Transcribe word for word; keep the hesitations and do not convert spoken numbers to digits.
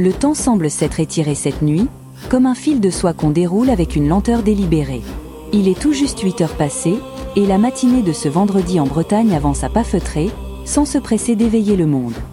Le temps semble s'être étiré cette nuit, comme un fil de soie qu'on déroule avec une lenteur délibérée. Il est tout juste huit heures passées, et la matinée de ce vendredi en Bretagne avance à pas feutrés, sans se presser d'éveiller le monde.